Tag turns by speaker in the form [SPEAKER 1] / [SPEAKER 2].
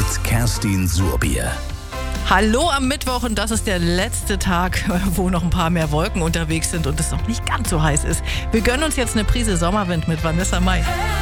[SPEAKER 1] Kerstin Surbier.
[SPEAKER 2] Hallo am Mittwoch und das ist der letzte Tag, wo noch ein paar mehr Wolken unterwegs sind und es noch nicht ganz so heiß ist. Wir gönnen uns jetzt eine Prise Sommerwind mit Vanessa Mai.